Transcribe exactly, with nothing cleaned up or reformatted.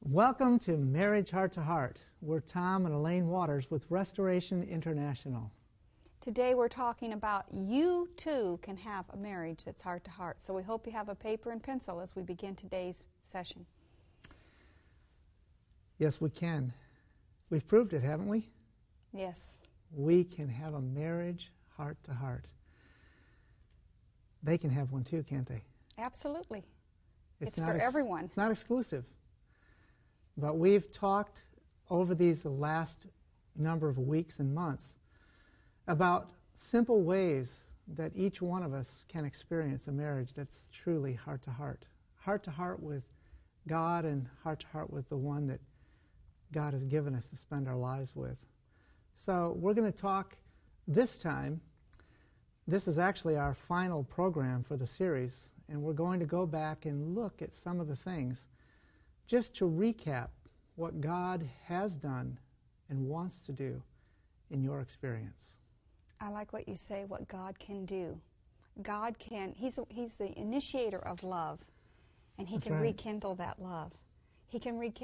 Welcome to Marriage Heart to Heart. We're Tom and Elaine Waters with Restoration International. Today we're talking about you too can have a marriage that's heart to heart. So we hope you have a paper and pencil as we begin today's session. Yes, we can. We've proved it, haven't we? Yes. We can have a marriage heart to heart. They can have one too, can't they? Absolutely. It's, It's, not for ex- everyone. It's not exclusive. But we've talked over these last number of weeks and months about simple ways that each one of us can experience a marriage that's truly heart to heart. Heart to heart with God and heart to heart with the one that God has given us to spend our lives with. So we're going to talk this time. This is actually our final program for the series, and we're going to go back and look at some of the things just to recap what God has done and wants to do in your experience. I like what you say, what God can do. God can, he's, he's the initiator of love, and he That's can right. rekindle that love. He can re-